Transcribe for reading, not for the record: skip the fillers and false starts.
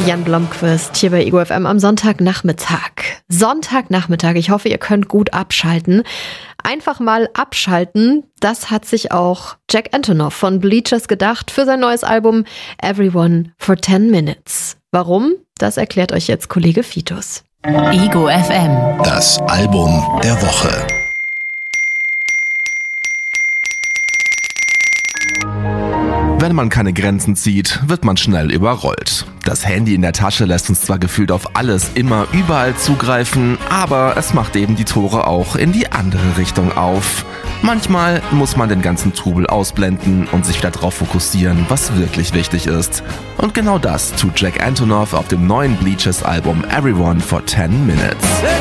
Jan Blomqvist hier bei Ego FM am Sonntagnachmittag. Ich hoffe, ihr könnt gut abschalten. Einfach mal abschalten, das hat sich auch Jack Antonoff von Bleachers gedacht für sein neues Album Everyone for 10 Minutes. Warum? Das erklärt euch jetzt Kollege Fitus. Ego FM. Das Album der Woche. Wenn man keine Grenzen zieht, wird man schnell überrollt. Das Handy in der Tasche lässt uns zwar gefühlt auf alles immer überall zugreifen, aber es macht eben die Tore auch in die andere Richtung auf. Manchmal muss man den ganzen Trubel ausblenden und sich wieder drauf fokussieren, was wirklich wichtig ist. Und genau das tut Jack Antonoff auf dem neuen Bleachers Album Everyone for 10 Minutes.